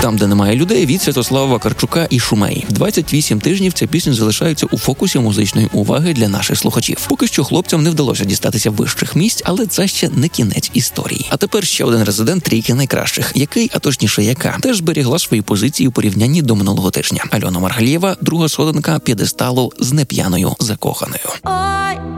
Там, де немає людей від Святослава Вакарчука і Шумеї. 28 тижнів ця пісня залишається у фокусі музичної уваги для наших слухачів. Поки що хлопцям не вдалося дістатися вищих місць, але це ще не кінець історії. А тепер ще один резидент трійки найкращих, який, а точніше яка, теж зберігла свої позиції у порівнянні до минулого тижня. Альона Маргалієва, друга сходинка п'єдесталу з неп'яною закоханою.